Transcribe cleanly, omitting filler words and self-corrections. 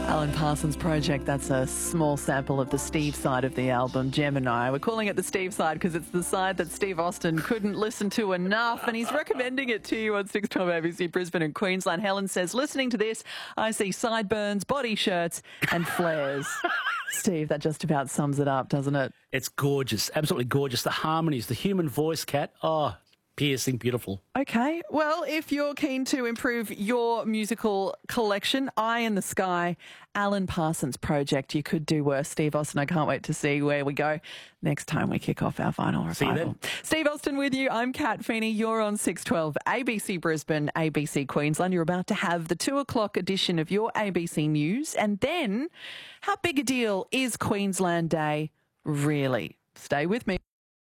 Alan Parsons Project, that's a small sample of the Steve side of the album, Gemini. We're calling it the Steve side because it's the side that Steve Austin couldn't listen to enough, and he's recommending it to you on 612 ABC Brisbane and Queensland. Helen says, listening to this, I see sideburns, body shirts and flares. Steve, that just about sums it up, doesn't it? It's gorgeous, absolutely gorgeous. The harmonies, the human voice, Kat, piercing, beautiful. Okay, well, if you're keen to improve your musical collection, Eye in the Sky, Alan Parsons Project, you could do worse. Steve Austin, I can't wait to see where we go next time we kick off our final revival. See you then. Steve Austin with you. I'm Kat Feeney. You're on 612 ABC Brisbane, ABC Queensland. You're about to have the 2 o'clock edition of your ABC News. And then, how big a deal is Queensland Day really? Stay with me.